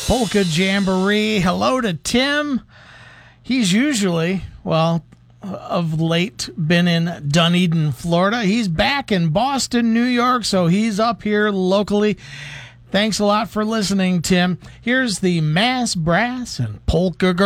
Polka Jamboree. Hello to Tim. He's usually, of late been in Dunedin, Florida. He's back in Boston, New York, so he's up here locally. Thanks a lot for listening, Tim. Here's the Mass Brass and Polka Girl.